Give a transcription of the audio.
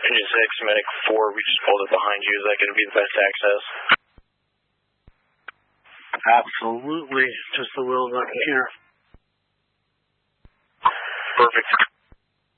Engine 6, Medic 4, we just pulled it behind you. Is that going to be the best access? Absolutely. Just the wheels up here. Perfect.